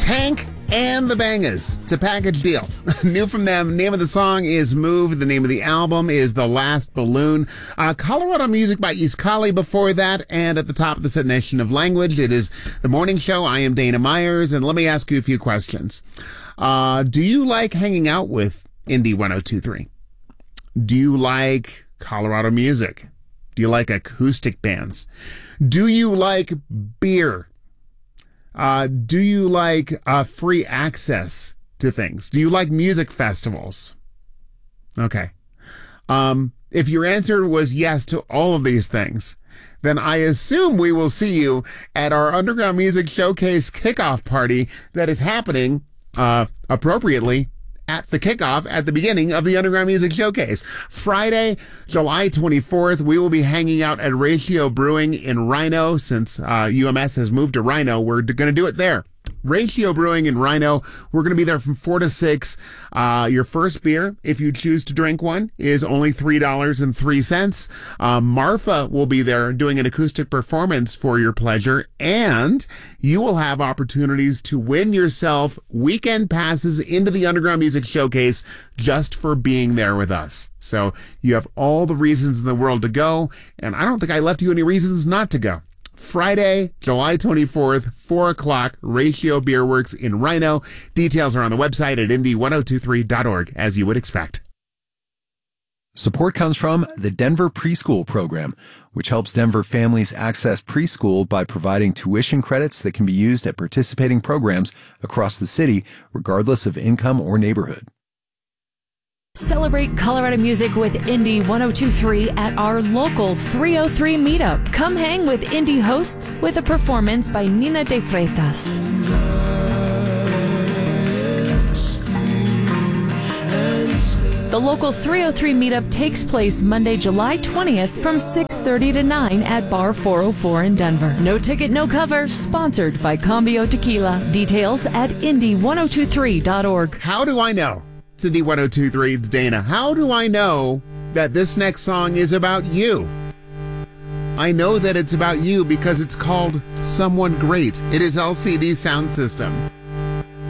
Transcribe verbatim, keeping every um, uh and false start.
Tank and the Bangers. It's a package deal. New from them. Name of the song is Move. The name of the album is The Last Balloon. Uh, Colorado music by East Collie before that. And at the top of the set nation of language, it is The Morning Show. I am Dana Myers. And let me ask you a few questions. Uh, do you like hanging out with Indy one oh two three? Do you like Colorado music? Do you like acoustic bands? Do you like beer? Uh, do you like uh, free access to things? Do you like music festivals? Okay. Um, if your answer was yes to all of these things, then I assume we will see you at our Underground Music Showcase kickoff party that is happening, uh, appropriately, at the kickoff at the beginning of the Underground Music Showcase. Friday, July twenty-fourth, we will be hanging out at Ratio Brewing in Rhino. Since uh, U M S has moved to Rhino, we're going to do it there. Ratio Brewing in Rhino. We're going to be there from four to six. Uh, your first beer, if you choose to drink one, is only three dollars and three cents. Uh, Marfa will be there doing an acoustic performance for your pleasure, and you will have opportunities to win yourself weekend passes into the Underground Music Showcase just for being there with us. So you have all the reasons in the world to go, and I don't think I left you any reasons not to go. Friday, July twenty-fourth, four o'clock, Ratio Beer Works in Rhino. Details are on the website at indy ten twenty-three dot org, as you would expect. Support comes from the Denver Preschool Program, which helps Denver families access preschool by providing tuition credits that can be used at participating programs across the city, regardless of income or neighborhood. Celebrate Colorado music with Indy ten twenty-three at our local three oh three meetup. Come hang with Indy hosts with a performance by Nina de Freitas. The local three oh three meetup takes place Monday, July twentieth from six thirty to nine at Bar four oh four in Denver. No ticket, no cover. Sponsored by Cambio Tequila. Details at indy ten twenty-three dot org. How do I know? It's Indy ten twenty-three, it's Dana. How do I know that this next song is about you? I know that it's about you because it's called Someone Great. It is L C D Sound System.